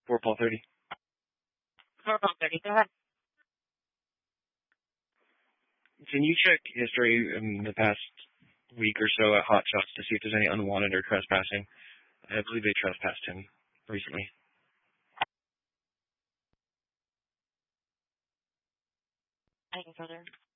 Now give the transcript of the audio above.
For Paul 30. For Paul 30, go ahead. Can you check history in the past week or so at Hot Shots to see if there's any unwanted or trespassing? I believe they trespassed him recently. Anything further?